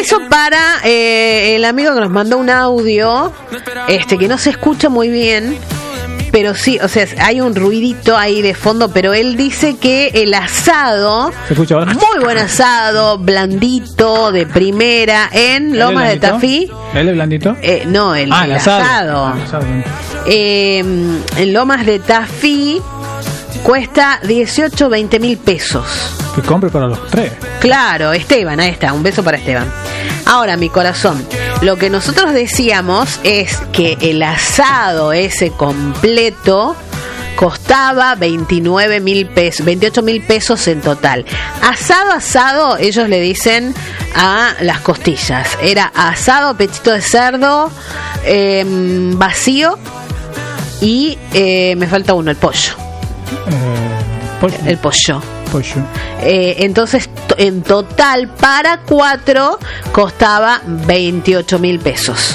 beso para el amigo que nos mandó un audio, que no se escucha muy bien, pero sí, o sea, hay un ruidito ahí de fondo, pero él dice que el asado, ¿se escucha ahora? Muy buen asado, blandito, de primera, en Lomas de Tafí. ¿El es blandito? No, el asado. En Lomas de Tafí cuesta 18, 20 mil pesos. Que compre para los tres. Claro, Esteban, ahí está, un beso para Esteban. Ahora, mi corazón, lo que nosotros decíamos es que el asado ese completo costaba 29 mil pesos, 28 mil pesos en total. Asado, ellos le dicen a las costillas. Era asado, pechito de cerdo, vacío y me falta uno, el pollo. El pollo. Entonces, en total, para 4 costaba 28 mil pesos.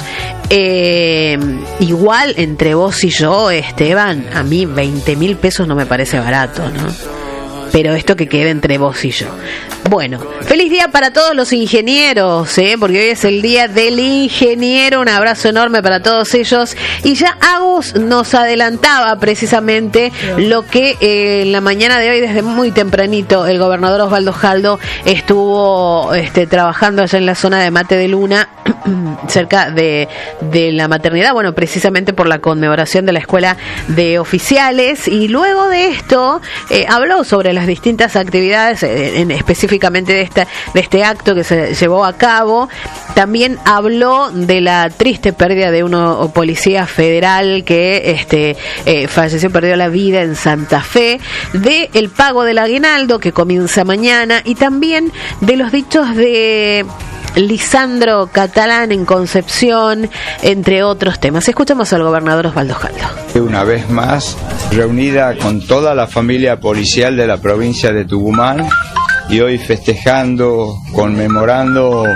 Igual entre vos y yo, Esteban, a mí 20 mil pesos no me parece barato, ¿no? Pero esto que quede entre vos y yo. Bueno, feliz día para todos los ingenieros, porque hoy es el día del ingeniero. Un abrazo enorme para todos ellos. Y ya Agus nos adelantaba precisamente lo que en la mañana de hoy, desde muy tempranito, el gobernador Osvaldo Jaldo estuvo trabajando allá en la zona de Mate de Luna, cerca de la maternidad, bueno, precisamente por la conmemoración de la escuela de oficiales. Y luego de esto habló sobre las distintas actividades, específicamente de este acto que se llevó a cabo. También habló de la triste pérdida de un policía federal que falleció, perdió la vida en Santa Fe, de el pago del aguinaldo que comienza mañana, y también de los dichos de Lisandro Catalán en Concepción, entre otros temas. Escuchamos al gobernador Osvaldo Jaldo. Una vez más, reunida con toda la familia policial de la provincia de Tucumán, y hoy festejando, conmemorando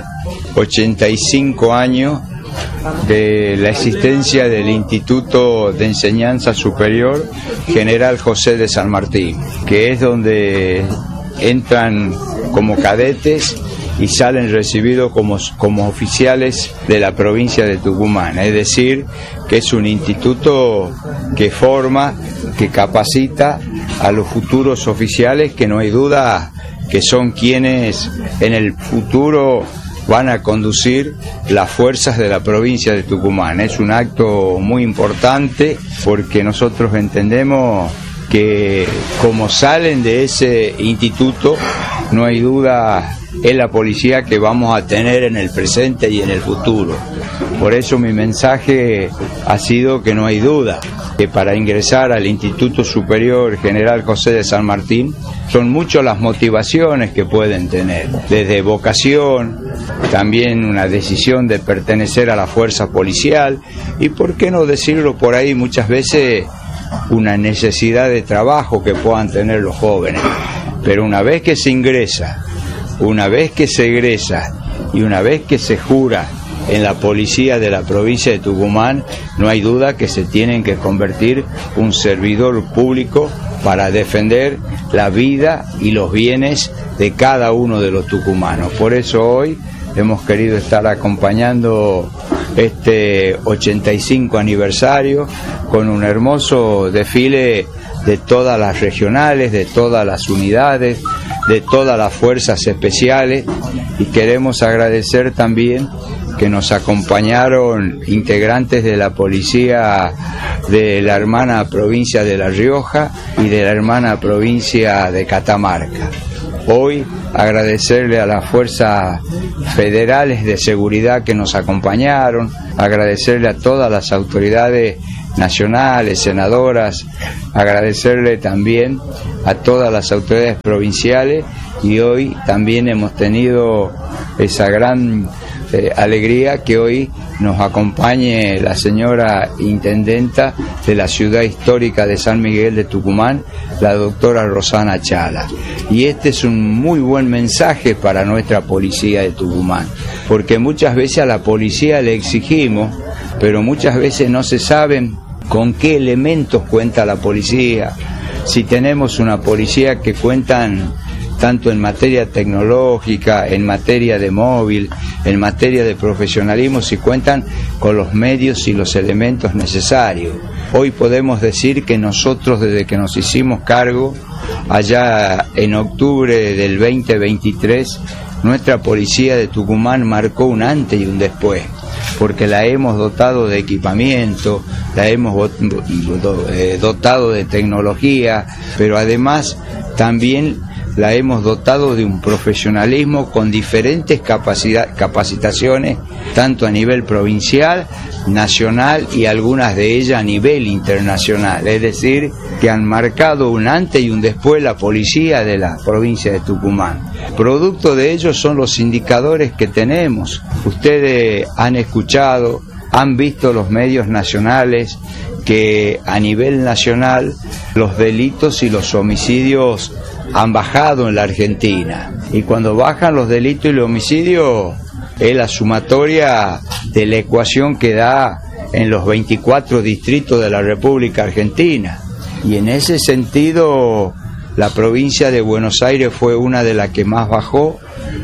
85 años de la existencia del Instituto de Enseñanza Superior General José de San Martín, que es donde entran como cadetes y salen recibidos como oficiales de la provincia de Tucumán. Es decir, que es un instituto que forma, que capacita a los futuros oficiales, que no hay duda que son quienes en el futuro van a conducir las fuerzas de la provincia de Tucumán. Es un acto muy importante porque nosotros entendemos que como salen de ese instituto, no hay duda, es la policía que vamos a tener en el presente y en el futuro. Por eso mi mensaje ha sido que no hay duda que para ingresar al Instituto Superior General José de San Martín son muchas las motivaciones que pueden tener, desde vocación, también una decisión de pertenecer a la fuerza policial y, por qué no decirlo por ahí, muchas veces una necesidad de trabajo que puedan tener los jóvenes. Pero una vez que se ingresa, una vez que se egresa y una vez que se jura en la policía de la provincia de Tucumán, no hay duda que se tienen que convertir un servidor público para defender la vida y los bienes de cada uno de los tucumanos. Por eso hoy hemos querido estar acompañando este 85 aniversario con un hermoso desfile de todas las regionales, de todas las unidades, de todas las fuerzas especiales, y queremos agradecer también que nos acompañaron integrantes de la policía de la hermana provincia de La Rioja y de la hermana provincia de Catamarca. Hoy agradecerle a las fuerzas federales de seguridad que nos acompañaron, agradecerle a todas las autoridades nacionales, senadoras, agradecerle también a todas las autoridades provinciales, y hoy también hemos tenido esa gran alegría que hoy nos acompañe la señora intendenta de la ciudad histórica de San Miguel de Tucumán, la doctora Rosana Chala. Y este es un muy buen mensaje para nuestra policía de Tucumán, porque muchas veces a la policía le exigimos, pero muchas veces no se saben con qué elementos cuenta la policía. Si tenemos una policía que cuentan tanto en materia tecnológica, en materia de móvil, en materia de profesionalismo, si cuentan con los medios y los elementos necesarios. Hoy podemos decir que nosotros, desde que nos hicimos cargo, allá en octubre del 2023, nuestra policía de Tucumán marcó un antes y un después, porque la hemos dotado de equipamiento, la hemos dotado de tecnología, pero además también la hemos dotado de un profesionalismo con diferentes capacitaciones, tanto a nivel provincial, nacional y algunas de ellas a nivel internacional. Es decir, que han marcado un antes y un después la policía de la provincia de Tucumán. Producto de ello son los indicadores que tenemos. Ustedes han escuchado, han visto los medios nacionales que a nivel nacional los delitos y los homicidios han bajado en la Argentina, y cuando bajan los delitos y los homicidios es la sumatoria de la ecuación que da en los 24 distritos de la República Argentina, y en ese sentido la provincia de Buenos Aires fue una de las que más bajó,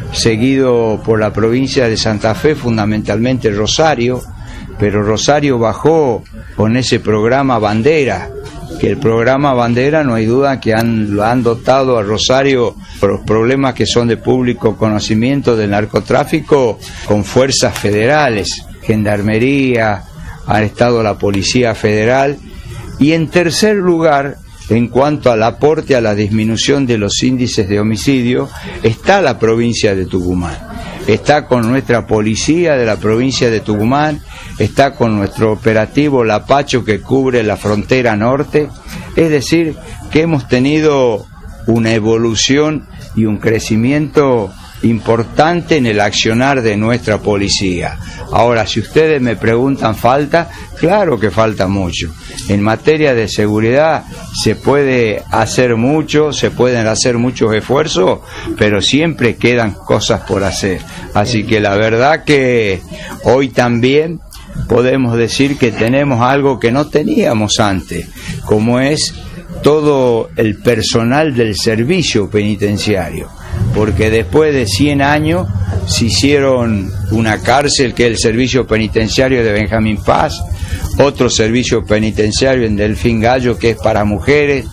seguido por la provincia de Santa Fe, fundamentalmente Rosario, pero Rosario bajó con ese programa Bandera, que el programa Bandera no hay duda que lo han dotado a Rosario por los problemas que son de público conocimiento del narcotráfico con fuerzas federales, Gendarmería, ha estado la Policía Federal, y en tercer lugar, en cuanto al aporte a la disminución de los índices de homicidio, está la provincia de Tucumán. Está con nuestra policía de la provincia de Tucumán, está con nuestro operativo Lapacho que cubre la frontera norte, es decir, que hemos tenido una evolución y un crecimiento importante en el accionar de nuestra policía. Ahora, si ustedes me preguntan, ¿falta? Claro que falta mucho. En materia de seguridad se puede hacer mucho, se pueden hacer muchos esfuerzos, pero siempre quedan cosas por hacer. Así que la verdad que hoy también podemos decir que tenemos algo que no teníamos antes, como es todo el personal del servicio penitenciario, porque después de 100 años se hicieron una cárcel que es el servicio penitenciario de Benjamín Paz, otro servicio penitenciario en Delfín Gallo que es para mujeres,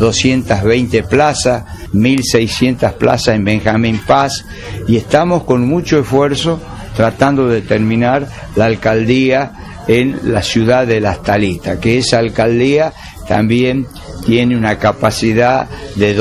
220 plazas, 1.600 plazas en Benjamín Paz, y estamos con mucho esfuerzo tratando de terminar la alcaldía en la ciudad de Las Talitas, que esa alcaldía también tiene una capacidad de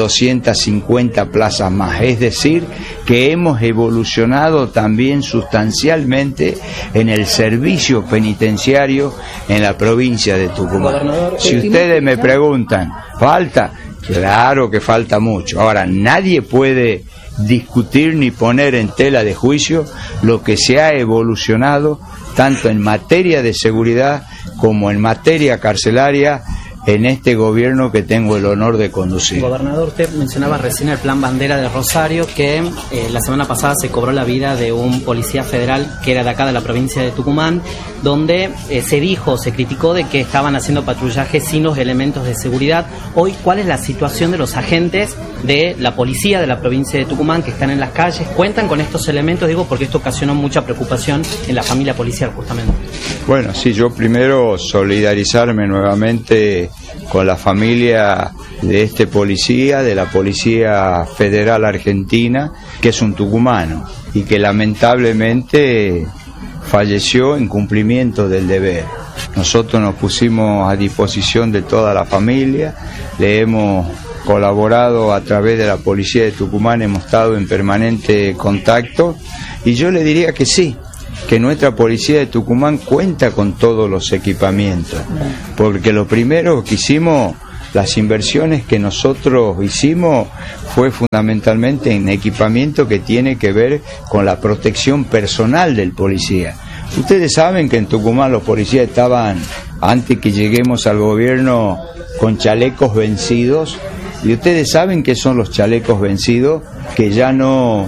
250 plazas más, es decir, que hemos evolucionado también sustancialmente en el servicio penitenciario en la provincia de Tucumán. Si ustedes me preguntan, ¿falta? Claro que falta mucho. Ahora, nadie puede discutir ni poner en tela de juicio lo que se ha evolucionado tanto en materia de seguridad como en materia carcelaria en este gobierno que tengo el honor de conducir. Gobernador, usted mencionaba recién el plan Bandera de Rosario, que la semana pasada se cobró la vida de un policía federal que era de acá de la provincia de Tucumán, donde se criticó de que estaban haciendo patrullaje sin los elementos de seguridad. Hoy, ¿cuál es la situación de los agentes de la policía de la provincia de Tucumán que están en las calles? ¿Cuentan con estos elementos? Digo, porque esto ocasionó mucha preocupación en la familia policial, justamente. Bueno, sí, yo primero solidarizarme nuevamente con la familia de este policía, de la Policía Federal Argentina, que es un tucumano y que lamentablemente falleció en cumplimiento del deber. Nosotros nos pusimos a disposición de toda la familia, le hemos colaborado a través de la Policía de Tucumán, hemos estado en permanente contacto, y yo le diría que sí, que nuestra policía de Tucumán cuenta con todos los equipamientos, porque lo primero que hicimos, las inversiones que nosotros hicimos fue fundamentalmente en equipamiento que tiene que ver con la protección personal del policía. Ustedes saben que en Tucumán los policías estaban, antes que lleguemos al gobierno, con chalecos vencidos, y ustedes saben qué son los chalecos vencidos, que ya no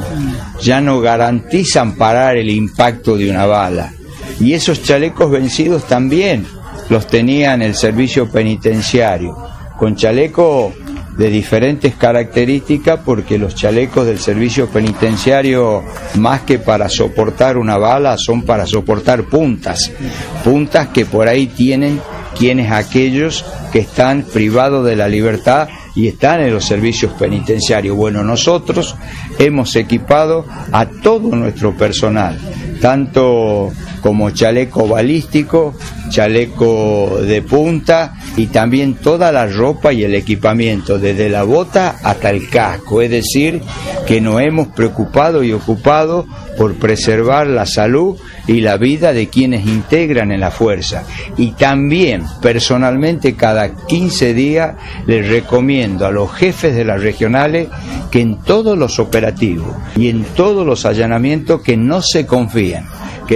garantizan parar el impacto de una bala. Y esos chalecos vencidos también los tenían el servicio penitenciario, con chalecos de diferentes características, porque los chalecos del servicio penitenciario, más que para soportar una bala, son para soportar puntas que por ahí tienen quienes aquellos que están privados de la libertad y están en los servicios penitenciarios. Bueno, nosotros hemos equipado a todo nuestro personal, tanto como chaleco balístico, chaleco de punta y también toda la ropa y el equipamiento, desde la bota hasta el casco. Es decir, que nos hemos preocupado y ocupado por preservar la salud y la vida de quienes integran en la fuerza. Y también, personalmente, cada 15 días les recomiendo a los jefes de las regionales que en todos los operativos y en todos los allanamientos que no se confíen,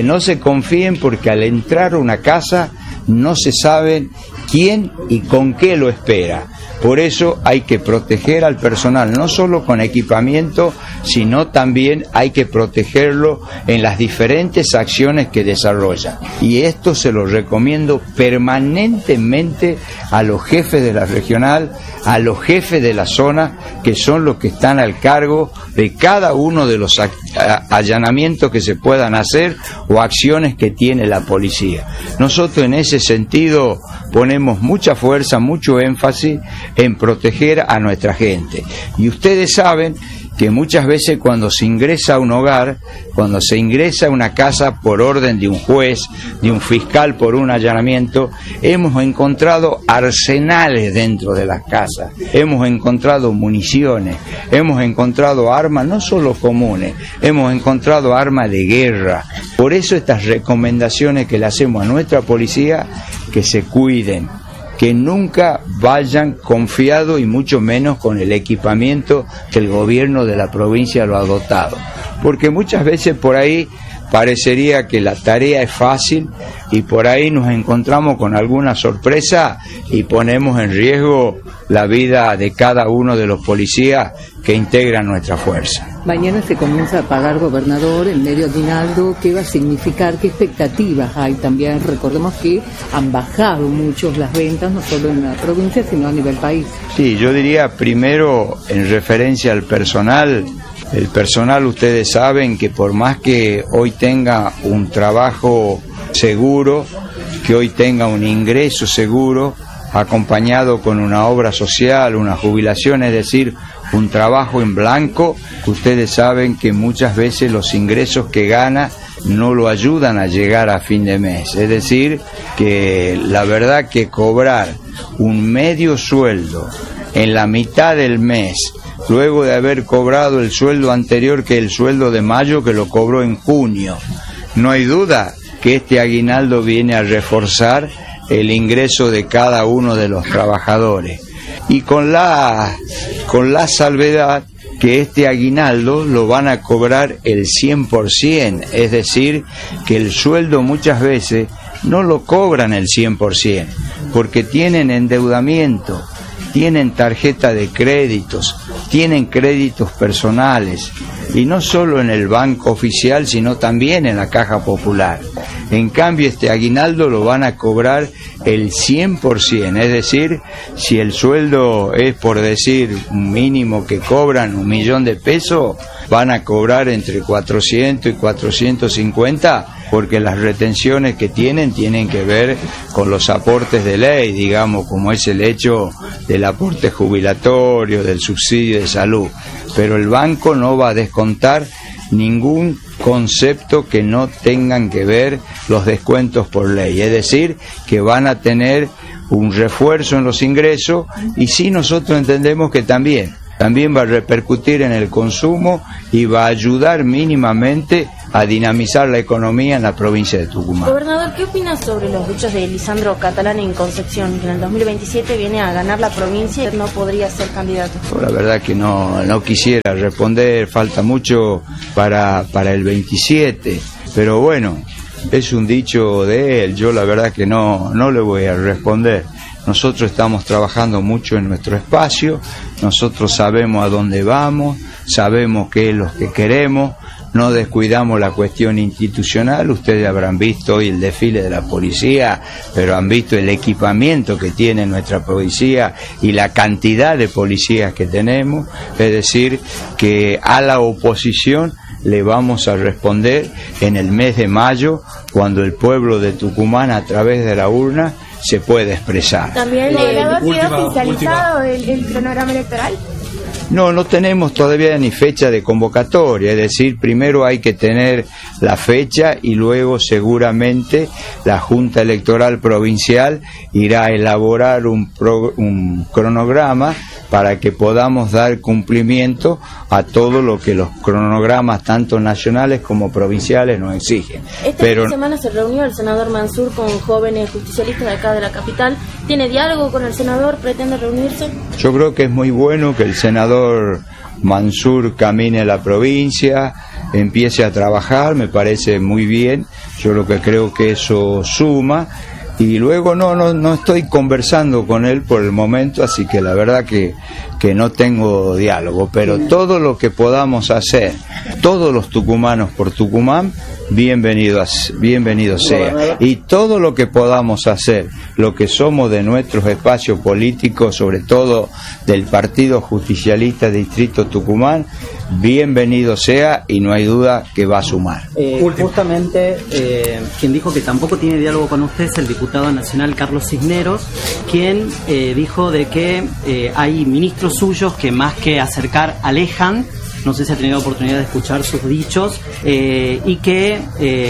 porque al entrar a una casa no se sabe quién y con qué lo espera. Por eso hay que proteger al personal, no solo con equipamiento, sino también hay que protegerlo en las diferentes acciones que desarrolla. Y esto se lo recomiendo permanentemente a los jefes de la regional, a los jefes de la zona, que son los que están al cargo de cada uno de los allanamientos que se puedan hacer o acciones que tiene la policía. Nosotros en ese sentido ponemos mucha fuerza, mucho énfasis en proteger a nuestra gente. Y ustedes saben que muchas veces cuando se ingresa a un hogar, cuando se ingresa a una casa por orden de un juez, de un fiscal por un allanamiento, hemos encontrado arsenales dentro de las casas, hemos encontrado municiones, hemos encontrado armas no solo comunes, hemos encontrado armas de guerra. Por eso estas recomendaciones que le hacemos a nuestra policía, que se cuiden, que nunca vayan confiados y mucho menos con el equipamiento que el gobierno de la provincia lo ha dotado. Porque muchas veces por ahí parecería que la tarea es fácil y por ahí nos encontramos con alguna sorpresa y ponemos en riesgo la vida de cada uno de los policías que integran nuestra fuerza. Mañana se comienza a pagar, gobernador, el medio aguinaldo. ¿Qué va a significar? ¿Qué expectativas hay? También recordemos que han bajado mucho las ventas, no solo en la provincia, sino a nivel país. Sí, yo diría primero, en referencia al personal, el personal, ustedes saben que por más que hoy tenga un trabajo seguro, que hoy tenga un ingreso seguro, acompañado con una obra social, una jubilación, es decir, un trabajo en blanco, ustedes saben que muchas veces los ingresos que gana no lo ayudan a llegar a fin de mes. Es decir, que la verdad que cobrar un medio sueldo en la mitad del mes, luego de haber cobrado el sueldo anterior, que es el sueldo de mayo, que lo cobró en junio, no hay duda que este aguinaldo viene a reforzar el ingreso de cada uno de los trabajadores. Y con la salvedad que este aguinaldo lo van a cobrar el 100%, es decir, que el sueldo muchas veces no lo cobran el 100%, porque tienen endeudamiento, tienen tarjeta de créditos, tienen créditos personales, y no solo en el banco oficial, sino también en la Caja Popular. En cambio, este aguinaldo lo van a cobrar el 100%, es decir, si el sueldo es, por decir, un mínimo que cobran 1.000.000 de pesos, van a cobrar entre 400 y 450, porque las retenciones que tienen que ver con los aportes de ley, digamos, como es el hecho del aporte jubilatorio, del subsidio de salud. Pero el banco no va a descontar ningún concepto que no tengan que ver los descuentos por ley, es decir, que van a tener un refuerzo en los ingresos, y sí, nosotros entendemos que también va a repercutir en el consumo y va a ayudar mínimamente a dinamizar la economía en la provincia de Tucumán. Gobernador, ¿qué opinas sobre los dichos de Lisandro Catalán en Concepción, que en el 2027 viene a ganar la provincia y no podría ser candidato? La verdad que no quisiera responder, falta mucho para el 27, pero bueno, es un dicho de él, yo la verdad que no le voy a responder. Nosotros estamos trabajando mucho en nuestro espacio, nosotros sabemos a dónde vamos, sabemos qué es lo que queremos, no descuidamos la cuestión institucional. Ustedes habrán visto hoy el desfile de la policía, pero han visto el equipamiento que tiene nuestra policía y la cantidad de policías que tenemos. Es decir, que a la oposición le vamos a responder en el mes de mayo, cuando el pueblo de Tucumán, a través de la urna, se puede expresar. ¿También ha sido oficializado el cronograma electoral? No tenemos todavía ni fecha de convocatoria, es decir, primero hay que tener la fecha y luego seguramente la Junta Electoral Provincial irá a elaborar un cronograma para que podamos dar cumplimiento a todo lo que los cronogramas tanto nacionales como provinciales nos exigen. Esta semana se reunió el senador Mansur con jóvenes justicialistas de acá de la capital. ¿Tiene diálogo con el senador? ¿Pretende reunirse? Yo creo que es muy bueno que el senador Mansur camine a la provincia, empiece a trabajar, me parece muy bien. Yo lo que creo que eso suma. Y luego no estoy conversando con él por el momento, así que la verdad que no tengo diálogo, pero todo lo que podamos hacer, todos los tucumanos por Tucumán, bienvenido sea. Y todo lo que podamos hacer, lo que somos de nuestros espacios políticos, sobre todo del Partido Justicialista Distrito Tucumán, bienvenido sea, y no hay duda que va a sumar. Justamente quien dijo que tampoco tiene diálogo con usted es el diputado nacional Carlos Cisneros, quien dijo de que hay ministros suyos que más que acercar alejan. No sé si ha tenido oportunidad de escuchar sus dichos, y que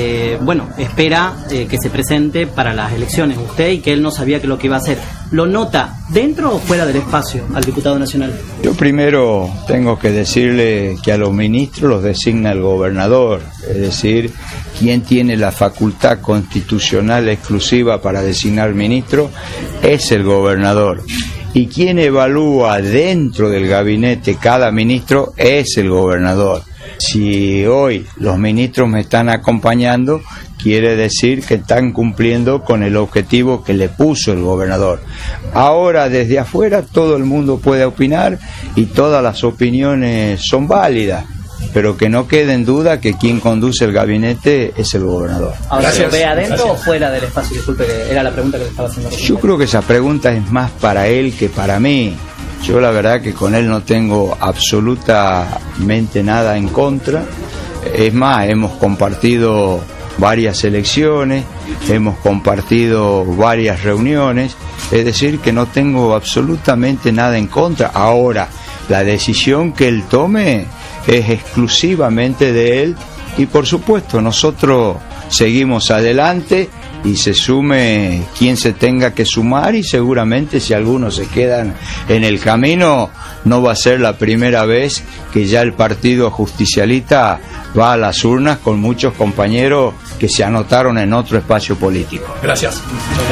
espera que se presente para las elecciones usted, y que él no sabía que lo que iba a hacer. ¿Lo nota dentro o fuera del espacio al diputado nacional? Yo primero tengo que decirle que a los ministros los designa el gobernador, es decir, quien tiene la facultad constitucional exclusiva para designar ministro es el gobernador. Y quien evalúa dentro del gabinete cada ministro es el gobernador. Si hoy los ministros me están acompañando, quiere decir que están cumpliendo con el objetivo que le puso el gobernador. Ahora, desde afuera, todo el mundo puede opinar y todas las opiniones son válidas, pero que no quede en duda que quien conduce el gabinete es el gobernador. Ahora, ¿se ve adentro o fuera del espacio? Disculpe, era la pregunta que le estaba haciendo. Yo creo que esa pregunta es más para él que para mí. Yo la verdad que con él no tengo absolutamente nada en contra. Es más, hemos compartido varias elecciones, hemos compartido varias reuniones, es decir, que no tengo absolutamente nada en contra. Ahora, la decisión que él tome es exclusivamente de él, y por supuesto nosotros seguimos adelante y se sume quien se tenga que sumar, y seguramente si algunos se quedan en el camino no va a ser la primera vez que ya el Partido Justicialista va a las urnas con muchos compañeros que se anotaron en otro espacio político. Gracias.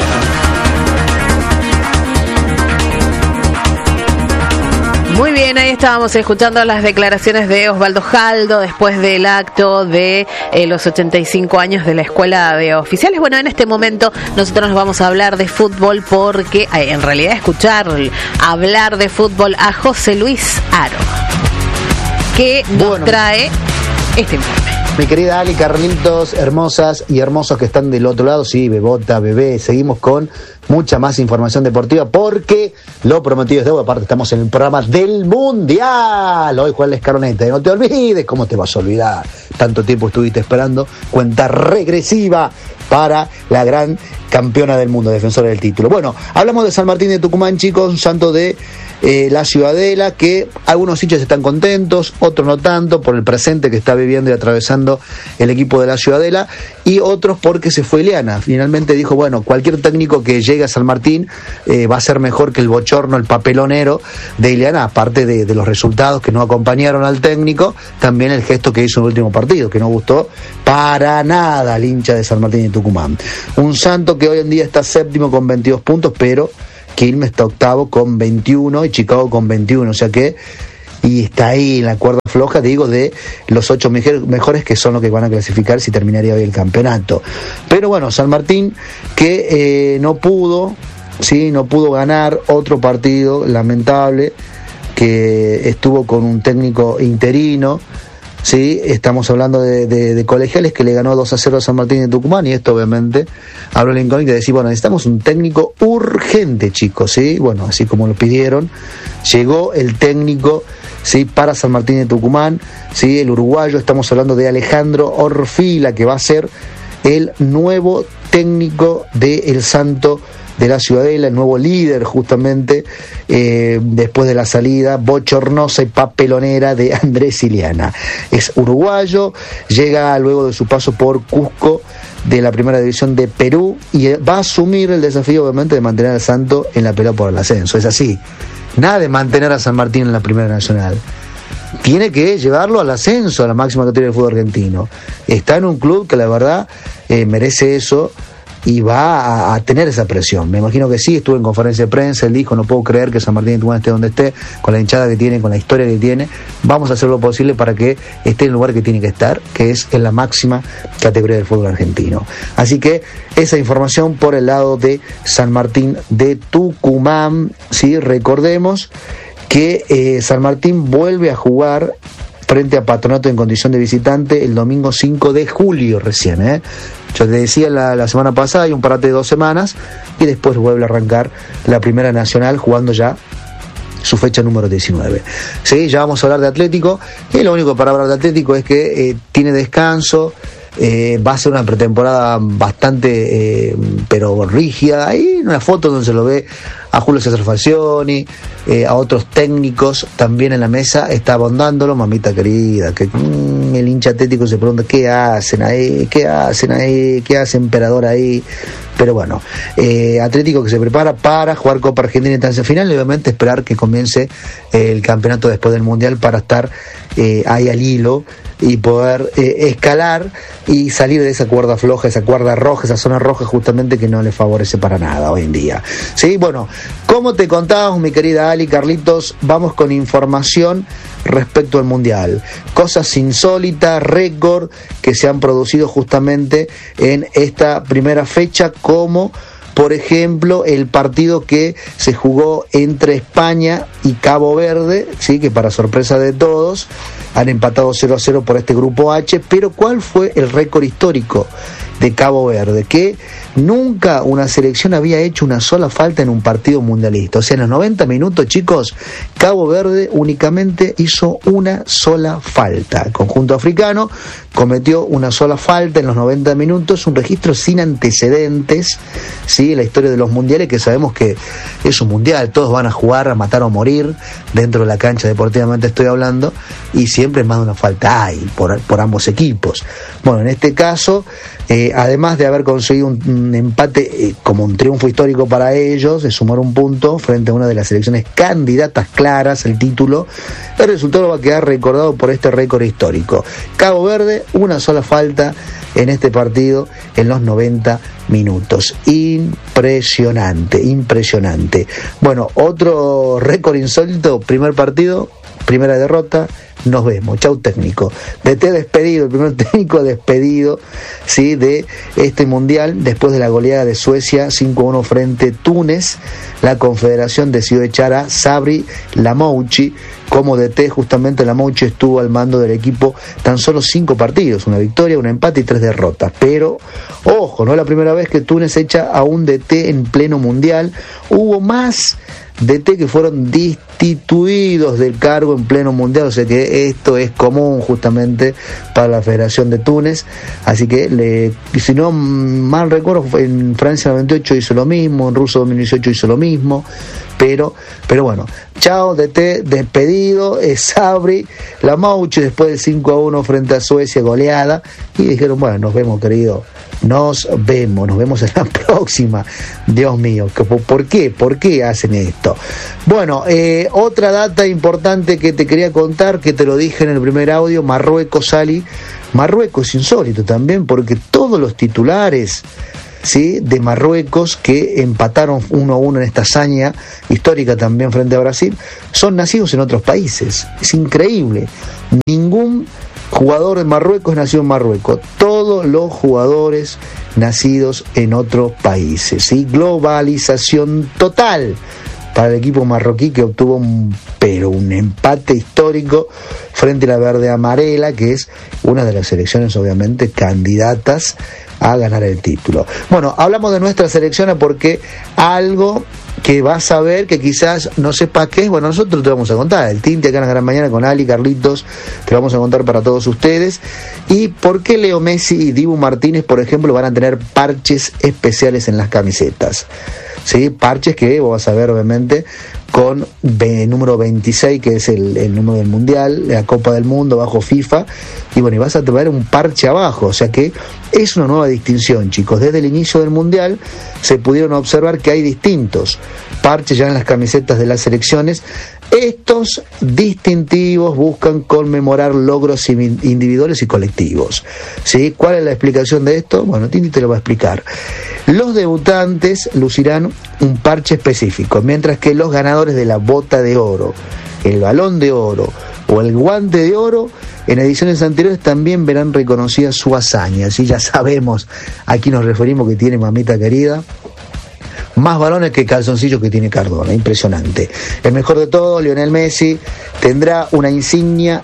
Muy bien, ahí estábamos escuchando las declaraciones de Osvaldo Jaldo después del acto de los 85 años de la Escuela de Oficiales. Bueno, en este momento nosotros nos vamos a hablar de fútbol, porque en realidad escuchar hablar de fútbol a José Luis Aro, que nos trae este informe. Mi querida Ali, Carlitos, hermosas y hermosos que están del otro lado, sí, Bebota, Bebé, seguimos con mucha más información deportiva, porque lo prometido es deuda. Aparte estamos en el programa del Mundial. Hoy Juan Escaroneta, no te olvides. ¿Cómo te vas a olvidar? Tanto tiempo estuviste esperando. Cuenta regresiva para la gran campeona del mundo, defensora del título. Bueno, hablamos de San Martín de Tucumán, chicos, un santo de la Ciudadela, que algunos hinchas están contentos, otros no tanto, por el presente que está viviendo y atravesando el equipo de la Ciudadela, y otros porque se fue Ileana. Finalmente dijo, bueno, cualquier técnico que llegue a San Martín va a ser mejor que el bochorno, el papelonero de Ileana, aparte de los resultados que no acompañaron al técnico, también el gesto que hizo en el último partido, que no gustó para nada al hincha de San Martín de Tucumán. Un santo que hoy en día está séptimo con 22 puntos, pero Quilmes está octavo con 21 y Chicago con 21, o sea que, y está ahí en la cuerda floja, digo, de los 8 mejores, que son los que van a clasificar si terminaría hoy el campeonato. Pero bueno, San Martín que no pudo ganar otro partido lamentable, que estuvo con un técnico interino, Sí, estamos hablando de Colegiales, que le ganó 2-0 a San Martín de Tucumán, y esto obviamente abrió la incógnita de decir, bueno, necesitamos un técnico urgente, chicos, ¿sí? Bueno, así como lo pidieron, llegó el técnico, ¿sí?, para San Martín de Tucumán, ¿sí?, el uruguayo. Estamos hablando de Alejandro Orfila, que va a ser el nuevo técnico de El Santo de la Ciudadela, el nuevo líder justamente, después de la salida bochornosa y papelonera de Andrés Iliana. Es uruguayo, llega luego de su paso por Cusco de la primera división de Perú, y va a asumir el desafío obviamente de mantener al Santo en la pelea por el ascenso. Es así, nada de mantener a San Martín en la Primera Nacional, tiene que llevarlo al ascenso, a la máxima categoría del fútbol argentino. Está en un club que la verdad merece eso, y va a tener esa presión. Me imagino que sí, estuvo en conferencia de prensa, él dijo, no puedo creer que San Martín de Tucumán esté donde esté, con la hinchada que tiene, con la historia que tiene, vamos a hacer lo posible para que esté en el lugar que tiene que estar, que es en la máxima categoría del fútbol argentino. Así que esa información por el lado de San Martín de Tucumán. Sí, recordemos que San Martín vuelve a jugar frente a Patronato en condición de visitante el domingo 5 de julio recién, Yo te decía la semana pasada, hay un parate de 2 semanas, y después vuelve a arrancar la Primera Nacional jugando ya su fecha número 19. Sí, ya vamos a hablar de Atlético, y lo único para hablar de Atlético es que tiene descanso. Va a ser una pretemporada bastante pero rígida. Ahí en una foto donde se lo ve a Julio César Falcioni, a otros técnicos también en la mesa, está abondándolo, mamita querida, que el hincha atlético se pregunta qué hacen ahí, qué hace Emperador ahí. Pero bueno, Atlético que se prepara para jugar Copa Argentina en instancia final, y obviamente esperar que comience el campeonato después del Mundial para estar ahí al hilo y poder escalar y salir de esa cuerda floja, esa cuerda roja, esa zona roja justamente que no le favorece para nada hoy en día. Sí, bueno, como te contábamos, mi querida Ali, Carlitos, vamos con información respecto al Mundial. Cosas insólitas, récord que se han producido justamente en esta primera fecha, como por ejemplo el partido que se jugó entre España y Cabo Verde, sí, que para sorpresa de todos han empatado 0-0 por este grupo H. Pero ¿cuál fue el récord histórico de Cabo Verde? Que nunca una selección había hecho una sola falta en un partido mundialista. O sea, en los 90 minutos, chicos, Cabo Verde únicamente hizo una sola falta. El conjunto africano cometió una sola falta en los 90 minutos, un registro sin antecedentes, ¿sí?, en la historia de los mundiales, que sabemos que es un mundial, todos van a jugar, a matar o morir, dentro de la cancha deportivamente estoy hablando, y siempre más de una falta hay por ambos equipos. Bueno, en este caso, además de haber conseguido un empate como un triunfo histórico para ellos, de sumar un punto frente a una de las selecciones candidatas claras al título, el resultado va a quedar recordado por este récord histórico. Cabo Verde, una sola falta en este partido en los 90 minutos. Impresionante. Bueno, otro récord insólito, primer partido, primera derrota, nos vemos, chau técnico. DT despedido, el primer técnico despedido, ¿sí?, de este mundial, después de la goleada de Suecia 5-1 frente a Túnez. La Confederación decidió echar a Sabri Lamouchi como DT. Justamente Lamouchi estuvo al mando del equipo tan solo 5 partidos, una victoria, un empate y 3 derrotas. Pero, ojo, no es la primera vez que Túnez echa a un DT en pleno mundial. Hubo más DT que fueron destituidos del cargo en pleno mundial, o sea que esto es común justamente para la Federación de Túnez. Así que, si no mal recuerdo, en Francia 98 hizo lo mismo, en Rusia 2018 hizo lo mismo, pero bueno, chao DT, despedido. Sabri Lamouchi después del 5-1 frente a Suecia, goleada, y dijeron, bueno, nos vemos, querido, nos vemos en la próxima. Dios mío, ¿por qué hacen esto? Bueno, otra data importante que te quería contar, que te lo dije en el primer audio, Marruecos, Ali. Marruecos insólito también, porque todos los titulares, ¿sí?, de Marruecos, que empataron 1-1 en esta hazaña histórica también frente a Brasil, son nacidos en otros países. Es increíble. Ningún jugador de Marruecos nació en Marruecos, todos los jugadores nacidos en otros países, ¿sí? Globalización total para el equipo marroquí, que obtuvo un empate histórico frente a la verde amarela, que es una de las selecciones obviamente candidatas a ganar el título. Bueno, hablamos de nuestra selección porque algo que vas a ver que quizás no sepas qué es, bueno, nosotros te vamos a contar, el Tinti acá en la Gran Mañana con Ali, Carlitos, te vamos a contar para todos ustedes, y por qué Leo Messi y Dibu Martínez, por ejemplo, van a tener parches especiales en las camisetas, ¿sí? Parches que vos vas a ver obviamente con número 26, que es el número del Mundial, la Copa del Mundo bajo FIFA, y bueno, y vas a tener un parche abajo, o sea que es una nueva distinción, chicos. Desde el inicio del Mundial se pudieron observar que hay distintos parches ya en las camisetas de las selecciones. Estos distintivos buscan conmemorar logros individuales y colectivos, ¿sí? ¿Cuál es la explicación de esto? Bueno, Tinti te lo va a explicar. Los debutantes lucirán un parche específico, mientras que los ganadores de la bota de oro, el balón de oro o el guante de oro, en ediciones anteriores también verán reconocida su hazaña. Así ya sabemos a quién nos referimos, que tiene mamita querida. Más balones que calzoncillos que tiene Cardona, impresionante. El mejor de todo, Lionel Messi, tendrá una insignia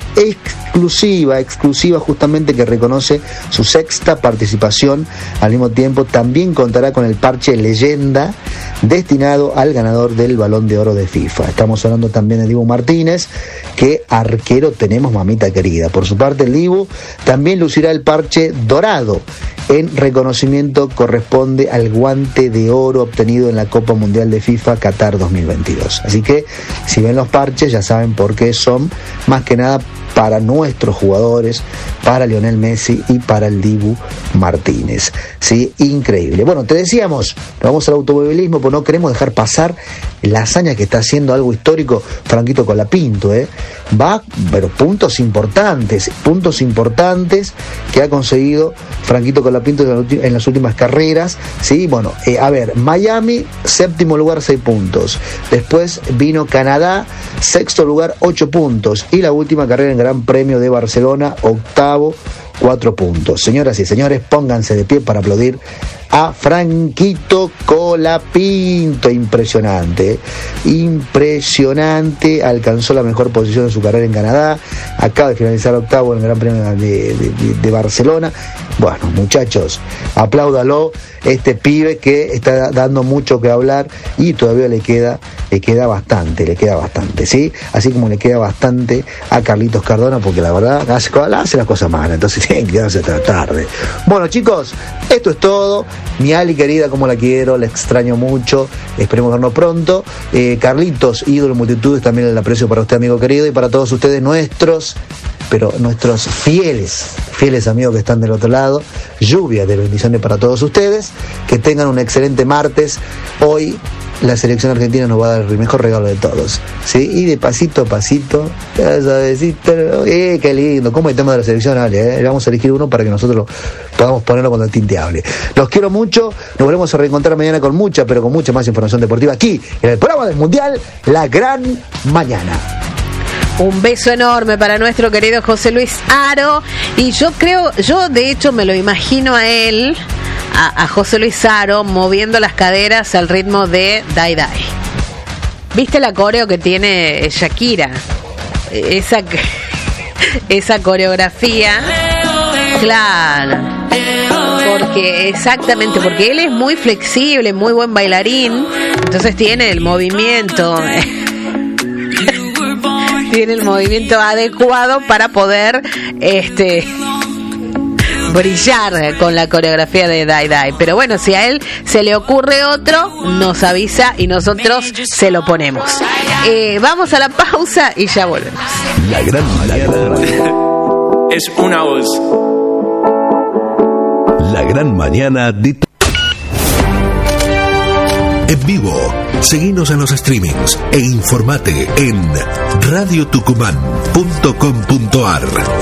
exclusiva justamente, que reconoce su sexta participación. Al mismo tiempo también contará con el parche leyenda destinado al ganador del Balón de Oro de FIFA. Estamos hablando también de Dibu Martínez, que arquero tenemos, mamita querida. Por su parte, el Dibu también lucirá el parche dorado, en reconocimiento corresponde al guante de oro obtenido en la Copa Mundial de FIFA Qatar 2022. Así que si ven los parches ya saben por qué son, más que nada para nuestros jugadores, para Lionel Messi y para el Dibu Martínez. Sí, increíble. Bueno, te decíamos, vamos al automovilismo, pues no queremos dejar pasar la hazaña que está haciendo, algo histórico, Franquito Colapinto, va, pero puntos importantes que ha conseguido Franquito Colapinto en las últimas carreras, sí. Bueno, a ver, Miami, séptimo lugar, 6 puntos, después vino Canadá, sexto lugar, 8 puntos, y la última carrera en Gran Premio de Barcelona, octavo, 4 puntos. Señoras y señores, pónganse de pie para aplaudir a Franquito Colapinto. Impresionante, alcanzó la mejor posición de su carrera en Canadá, acaba de finalizar octavo en el Gran Premio de Barcelona. Bueno, muchachos, apláudalo, este pibe que está dando mucho que hablar y todavía le queda bastante, ¿sí? Así como le queda bastante a Carlitos Cardona, porque la verdad hace las cosas malas, entonces tienen que quedarse hasta tarde. Bueno, chicos, esto es todo. Mi Ali querida, como la quiero, la extraño mucho, esperemos vernos pronto. Carlitos, ídolo de multitudes, también el aprecio para usted, amigo querido, y para todos ustedes, nuestros fieles amigos que están del otro lado. Lluvia de bendiciones para todos ustedes, que tengan un excelente martes. Hoy la selección argentina nos va a dar el mejor regalo de todos, ¿sí? Y de pasito a pasito, suavecito, qué lindo, ¿cómo el tema de la selección? Le vamos a elegir uno para que nosotros podamos ponerlo cuando el Tinti hable. Los quiero mucho, nos volvemos a reencontrar mañana con mucha más información deportiva aquí en el programa del Mundial, La Gran Mañana. Un beso enorme para nuestro querido José Luis Aro. Y yo de hecho me lo imagino a él, a José Luis Aro, moviendo las caderas al ritmo de Dai Dai. ¿Viste la coreo que tiene Shakira? Esa coreografía. Claro. Porque él es muy flexible, muy buen bailarín. Entonces tiene el movimiento. Tiene el movimiento adecuado para poder brillar con la coreografía de Dai Dai. Pero bueno, si a él se le ocurre otro, nos avisa y nosotros se lo ponemos. Vamos a la pausa y ya volvemos. La Gran Mañana es una voz. La Gran Mañana de... En vivo, seguinos en los streamings e informate en radiotucumán.com.ar.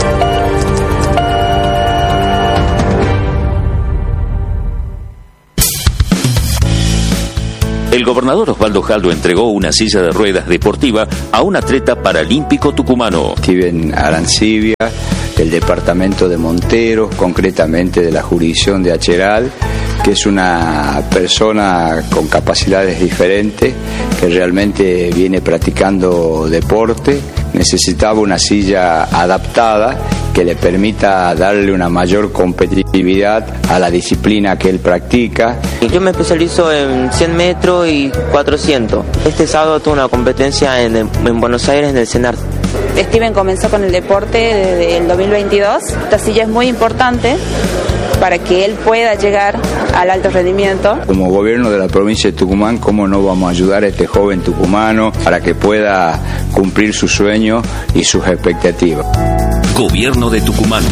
El gobernador Osvaldo Jaldo entregó una silla de ruedas deportiva a un atleta paralímpico tucumano. Steven Arancibia, del departamento de Monteros, concretamente de la jurisdicción de Acheral, que es una persona con capacidades diferentes, que realmente viene practicando deporte. Necesitaba una silla adaptada que le permita darle una mayor competitividad a la disciplina que él practica. Yo me especializo en 100 metros y 400. Este sábado tuve una competencia en Buenos Aires en el CENAR. Steven comenzó con el deporte desde el 2022. Esta silla es muy importante para que él pueda llegar al alto rendimiento. Como gobierno de la provincia de Tucumán, ¿cómo no vamos a ayudar a este joven tucumano para que pueda cumplir sus sueños y sus expectativas? Gobierno de Tucumán.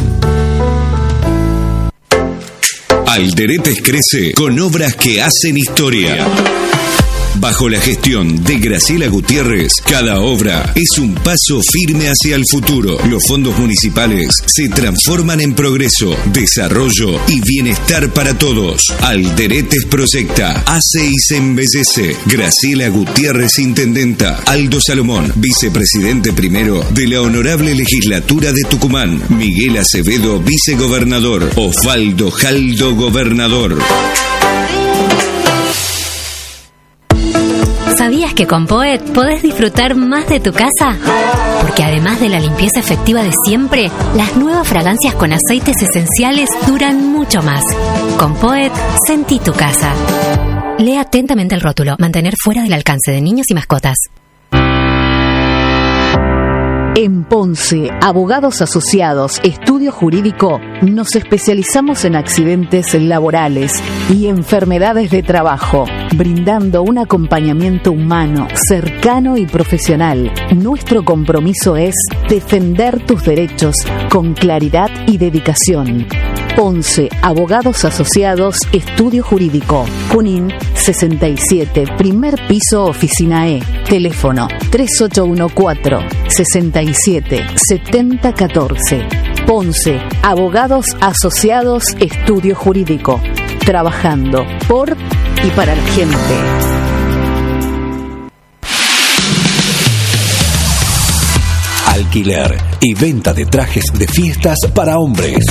Alderetes crece con obras que hacen historia. Bajo la gestión de Graciela Gutiérrez, cada obra es un paso firme hacia el futuro. Los fondos municipales se transforman en progreso, desarrollo y bienestar para todos. Alderetes proyecta, hace y se embellece. Graciela Gutiérrez, intendenta. Aldo Salomón, vicepresidente primero de la Honorable Legislatura de Tucumán. Miguel Acevedo, vicegobernador. Osvaldo Jaldo, gobernador. ¿Sabías que con Poet podés disfrutar más de tu casa? Porque además de la limpieza efectiva de siempre, las nuevas fragancias con aceites esenciales duran mucho más. Con Poet, sentí tu casa. Lee atentamente el rótulo. Mantener fuera del alcance de niños y mascotas. En Ponce, Abogados Asociados, Estudio Jurídico, nos especializamos en accidentes laborales y enfermedades de trabajo, brindando un acompañamiento humano, cercano y profesional. Nuestro compromiso es defender tus derechos con claridad y dedicación. Ponce, Abogados Asociados, Estudio Jurídico. Junín 67, primer piso, oficina E. Teléfono 3814-67-7014. Ponce, Abogados Asociados, Estudio Jurídico. Trabajando por y para la gente. Alquiler y venta de trajes de fiestas para hombres.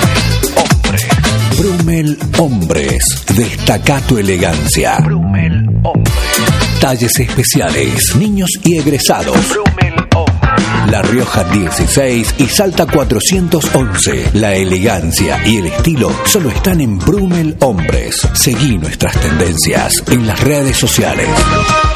Brumel Hombres. Destaca tu elegancia. Brumel Hombres. Talles especiales, niños y egresados. Brumel Hombres. La Rioja 16 y Salta 411. La elegancia y el estilo solo están en Brumel Hombres. Seguí nuestras tendencias en las redes sociales.